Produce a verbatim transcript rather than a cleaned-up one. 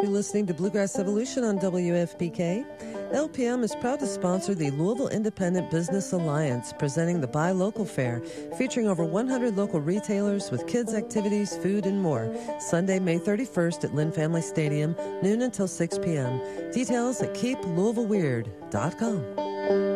You're listening to Bluegrass Evolution on W F P K. L P M is proud to sponsor the Louisville Independent Business Alliance, presenting the Buy Local Fair, featuring over one hundred local retailers with kids' activities, food, and more. Sunday, May thirty-first at Lynn Family Stadium, noon until six p.m. Details at keep louisville weird dot com.